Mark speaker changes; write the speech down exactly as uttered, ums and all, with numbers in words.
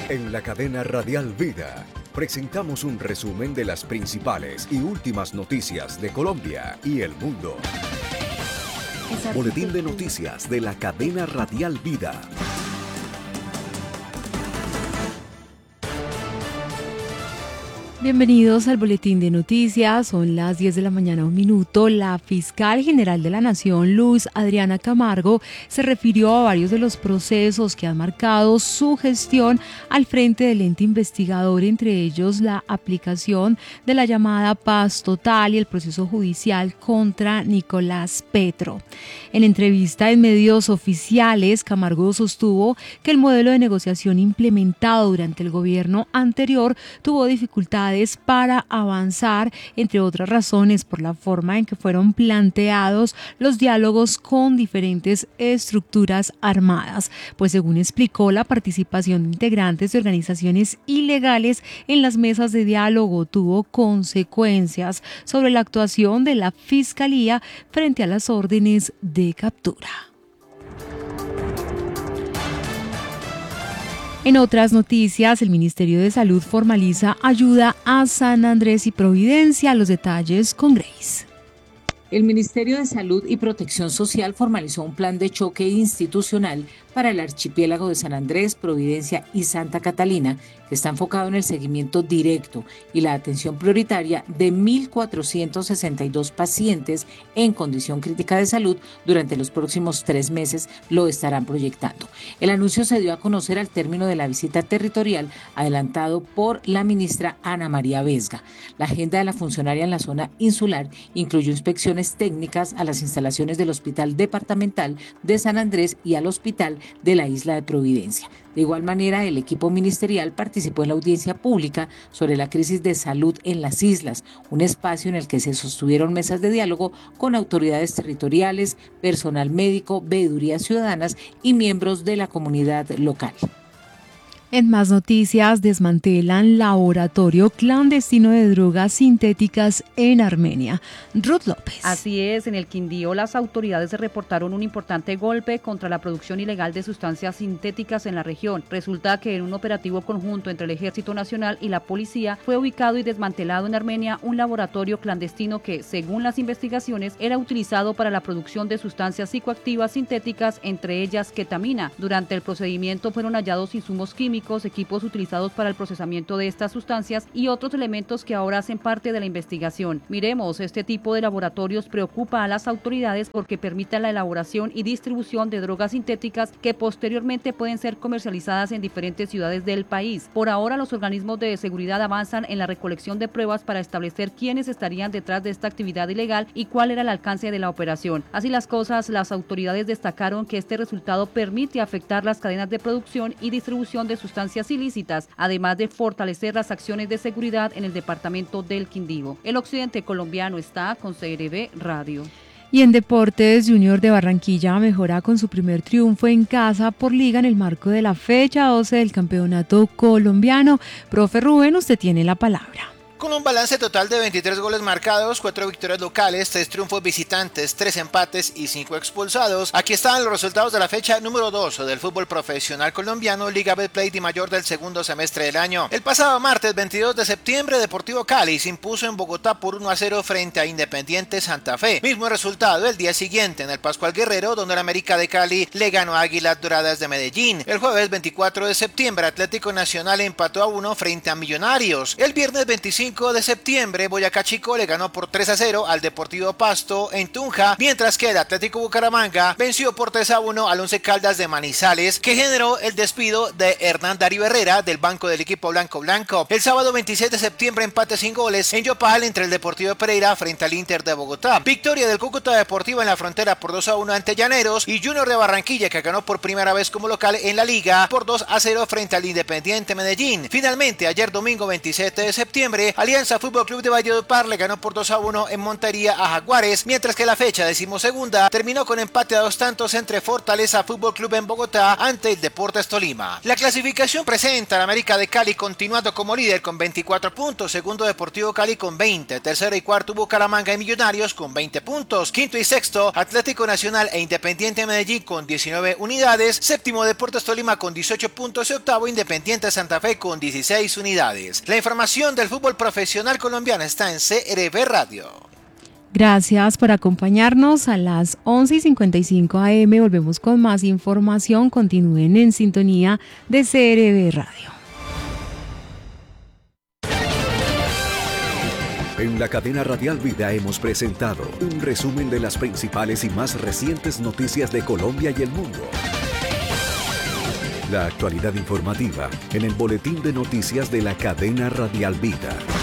Speaker 1: En la cadena Radial Vida presentamos un resumen de las principales y últimas noticias de Colombia y el mundo. Boletín de noticias de la cadena Radial Vida.
Speaker 2: Bienvenidos al Boletín de Noticias, son las diez de la mañana, un minuto. La fiscal general de la Nación, Luz Adriana Camargo, se refirió a varios de los procesos que han marcado su gestión al frente del ente investigador, entre ellos la aplicación de la llamada paz total y el proceso judicial contra Nicolás Petro. En entrevista en medios oficiales, Camargo sostuvo que el modelo de negociación implementado durante el gobierno anterior tuvo dificultades para avanzar, entre otras razones por la forma en que fueron planteados los diálogos con diferentes estructuras armadas, pues según explicó, la participación de integrantes de organizaciones ilegales en las mesas de diálogo tuvo consecuencias sobre la actuación de la Fiscalía frente a las órdenes de captura. En otras noticias, el Ministerio de Salud formaliza ayuda a San Andrés y Providencia. Los detalles con Grace.
Speaker 3: El Ministerio de Salud y Protección Social formalizó un plan de choque institucional para el archipiélago de San Andrés, Providencia y Santa Catalina, que está enfocado en el seguimiento directo y la atención prioritaria de mil cuatrocientos sesenta y dos pacientes en condición crítica de salud. Durante los próximos tres meses lo estarán proyectando. El anuncio se dio a conocer al término de la visita territorial adelantado por la ministra Ana María Vesga. La agenda de la funcionaria en la zona insular incluyó inspecciones técnicas a las instalaciones del Hospital Departamental de San Andrés y al Hospital de la Isla de Providencia. De igual manera, el equipo ministerial participó en la audiencia pública sobre la crisis de salud en las islas, un espacio en el que se sostuvieron mesas de diálogo con autoridades territoriales, personal médico, veedurías ciudadanas y miembros de la comunidad local.
Speaker 2: En más noticias, desmantelan laboratorio clandestino de drogas sintéticas en Armenia. Ruth López.
Speaker 4: Así es, en el Quindío las autoridades reportaron un importante golpe contra la producción ilegal de sustancias sintéticas en la región. Resulta que en un operativo conjunto entre el Ejército Nacional y la policía fue ubicado y desmantelado en Armenia un laboratorio clandestino que, según las investigaciones, era utilizado para la producción de sustancias psicoactivas sintéticas, entre ellas ketamina. Durante el procedimiento fueron hallados insumos químicos, equipos utilizados para el procesamiento de estas sustancias y otros elementos que ahora hacen parte de la investigación. Miremos, este tipo de laboratorios preocupa a las autoridades porque permiten la elaboración y distribución de drogas sintéticas que posteriormente pueden ser comercializadas en diferentes ciudades del país. Por ahora, los organismos de seguridad avanzan en la recolección de pruebas para establecer quiénes estarían detrás de esta actividad ilegal y cuál era el alcance de la operación. Así las cosas, las autoridades destacaron que este resultado permite afectar las cadenas de producción y distribución de sustancias sustancias ilícitas, además de fortalecer las acciones de seguridad en el departamento del Quindío. El occidente colombiano está con C R B Radio.
Speaker 2: Y en deportes, Junior de Barranquilla mejora con su primer triunfo en casa por liga en el marco de la fecha doce del campeonato colombiano. Profe Rubén, usted tiene la palabra.
Speaker 5: Con un balance total de veintitrés goles marcados, cuatro victorias locales, tres triunfos visitantes, tres empates y cinco expulsados. Aquí están los resultados de la fecha número dos del fútbol profesional colombiano, Liga Betplay Di Mayor del segundo semestre del año. El pasado martes veintidós de septiembre, Deportivo Cali se impuso en Bogotá por uno a cero frente a Independiente Santa Fe. Mismo resultado el día siguiente en el Pascual Guerrero, donde el América de Cali le ganó a Águilas Doradas de Medellín. El jueves veinticuatro de septiembre, Atlético Nacional empató a uno frente a Millonarios. El viernes veinticinco de septiembre, Boyacá Chico le ganó por tres a cero al Deportivo Pasto en Tunja, mientras que el Atlético Bucaramanga venció por tres a uno al Once Caldas de Manizales, que generó el despido de Hernán Darío Herrera del banco del equipo Blanco Blanco. El sábado veintiséis de septiembre, empate sin goles en Yopal entre el Deportivo Pereira frente al Inter de Bogotá. Victoria del Cúcuta Deportivo en la frontera por dos a uno ante Llaneros, y Junior de Barranquilla, que ganó por primera vez como local en la liga por dos a cero frente al Independiente Medellín. Finalmente, ayer domingo veintisiete de septiembre, Alianza Fútbol Club de Valledupar le ganó por dos a uno en Montería a Jaguares, mientras que la fecha decimosegunda terminó con empate a dos tantos entre Fortaleza Fútbol Club en Bogotá ante el Deportes Tolima. La clasificación presenta al América de Cali continuando como líder con veinticuatro puntos, segundo Deportivo Cali con veinte, tercero y cuarto Bucaramanga y Millonarios con veinte puntos, quinto y sexto Atlético Nacional e Independiente Medellín con diecinueve unidades, séptimo Deportes Tolima con dieciocho puntos y octavo Independiente Santa Fe con dieciséis unidades. La información del fútbol profesional colombiano está en C R B Radio.
Speaker 2: Gracias por acompañarnos. A las once y cincuenta y cinco a eme volvemos con más información. Continúen en sintonía de C R B Radio.
Speaker 1: En la cadena Radial Vida hemos presentado un resumen de las principales y más recientes noticias de Colombia y el mundo. La actualidad informativa en el boletín de noticias de la cadena Radial Vida.